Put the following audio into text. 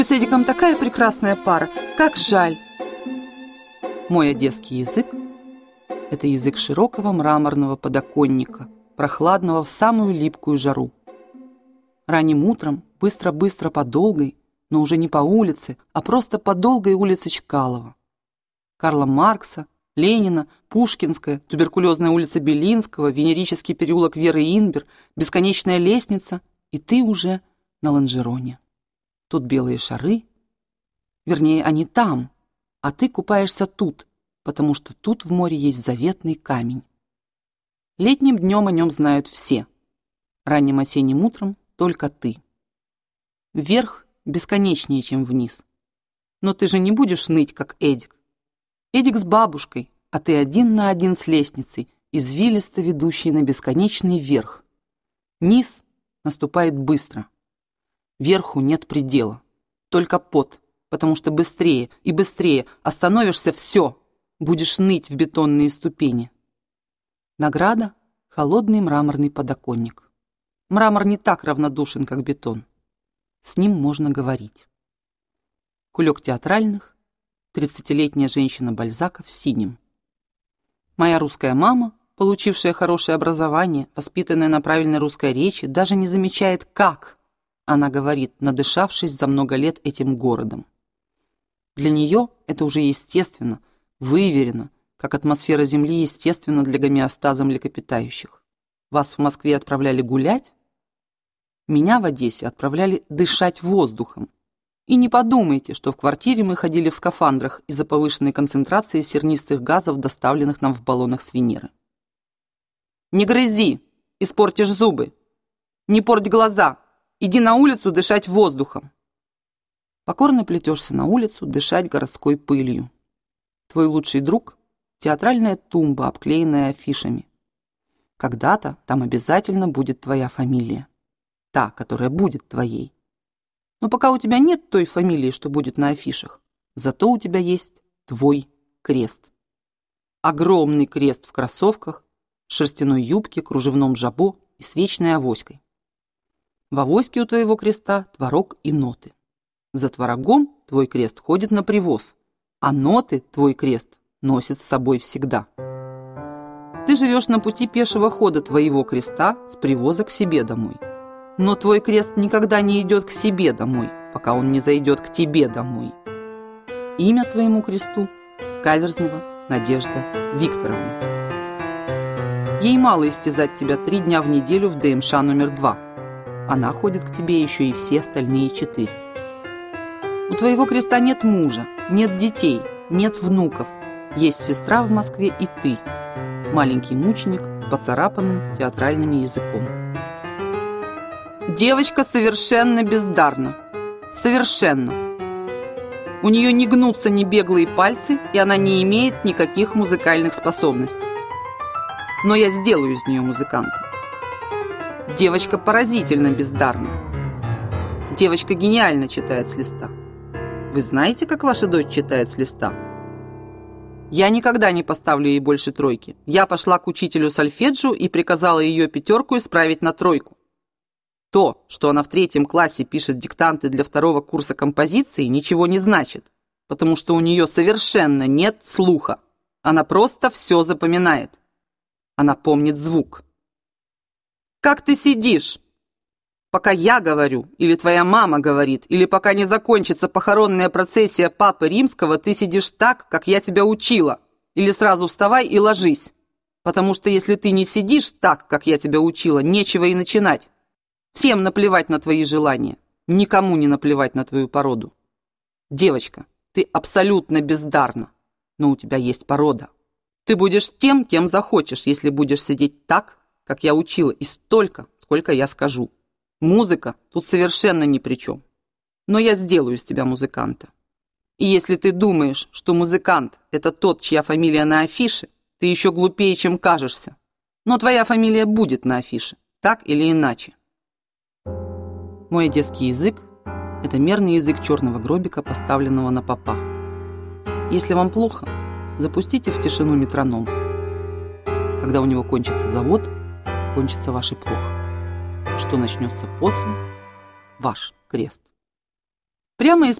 С Эдиком такая прекрасная пара. Как жаль. Мой одесский язык – это язык широкого мраморного подоконника, прохладного в самую липкую жару. Ранним утром, быстро-быстро по долгой, но уже не по улице, а просто по долгой улице Чкалова. Карла Маркса, Ленина, Пушкинская, туберкулезная улица Белинского, венерический переулок Веры Инбер, бесконечная лестница, и ты уже на лонжероне. Тут белые шары, вернее, они там, а ты купаешься тут, потому что тут в море есть заветный камень. Летним днем о нем знают все, ранним осенним утром только ты. Вверх бесконечнее, чем вниз. Но ты же не будешь ныть, как Эдик. Эдик с бабушкой, а ты один на один с лестницей, извилисто ведущей на бесконечный верх. Низ наступает быстро. Верху нет предела, только пот, потому что быстрее и быстрее остановишься, все, будешь ныть в бетонные ступени. Награда — холодный мраморный подоконник. Мрамор не так равнодушен, как бетон. С ним можно говорить. Кулек театральных, 30-летняя женщина Бальзака в синем. Моя русская мама, получившая хорошее образование, воспитанная на правильной русской речи, даже не замечает, как она говорит, надышавшись за много лет этим городом. Для нее это уже естественно, выверено, как атмосфера Земли естественна для гомеостаза млекопитающих. Вас в Москве отправляли гулять? Меня в Одессе отправляли дышать воздухом. И не подумайте, что в квартире мы ходили в скафандрах из-за повышенной концентрации сернистых газов, доставленных нам в баллонах с Венеры. Не грызи, испортишь зубы. Не порть глаза. Иди на улицу дышать воздухом. Покорно плетешься на улицу дышать городской пылью. Твой лучший друг — театральная тумба, обклеенная афишами. Когда-то там обязательно будет твоя фамилия. Та, которая будет твоей. Но пока у тебя нет той фамилии, что будет на афишах, зато у тебя есть твой крест. Огромный крест в кроссовках, шерстяной юбке, кружевном жабо и с вечной авоськой. В авоське у твоего креста творог и ноты. За творогом твой крест ходит на привоз, а ноты твой крест носит с собой всегда. Ты живешь на пути пешего хода твоего креста с привоза к себе домой. Но твой крест никогда не идет к себе домой, пока он не зайдет к тебе домой. Имя твоему кресту — Каверзнева Надежда Викторовна. Ей мало истязать тебя 3 дня в неделю в ДМШ номер 2. Она ходит к тебе еще и все остальные 4. У твоего креста нет мужа, нет детей, нет внуков. Есть сестра в Москве и ты, маленький мученик с поцарапанным театральным языком. Девочка совершенно бездарна. Совершенно. У нее не гнутся ни беглые пальцы, и она не имеет никаких музыкальных способностей. Но я сделаю из нее музыканта. Девочка поразительно бездарна. Девочка гениально читает с листа. Вы знаете, как ваша дочь читает с листа? Я никогда не поставлю ей больше 3. Я пошла к учителю сольфеджио и приказала ее 5 исправить на 3. То, что она в 3 классе пишет диктанты для 2 курса композиции, ничего не значит, потому что у нее совершенно нет слуха. Она просто все запоминает. Она помнит звук. Как ты сидишь? Пока я говорю, или твоя мама говорит, или пока не закончится похоронная процессия Папы Римского, ты сидишь так, как я тебя учила. Или сразу вставай и ложись. Потому что если ты не сидишь так, как я тебя учила, нечего и начинать. Всем наплевать на твои желания. Никому не наплевать на твою породу. Девочка, ты абсолютно бездарна, но у тебя есть порода. Ты будешь тем, кем захочешь, если будешь сидеть так, как я учила, и столько, сколько я скажу. Музыка тут совершенно ни при чем. Но я сделаю из тебя музыканта. И если ты думаешь, что музыкант — это тот, чья фамилия на афише, ты еще глупее, чем кажешься. Но твоя фамилия будет на афише, так или иначе. Мой одесский язык — это мерный язык черного гробика, поставленного на попа. Если вам плохо, запустите в тишину метроном. Когда у него кончится завод, кончится ваш и плохо. Что начнется после — ваш крест. Прямо из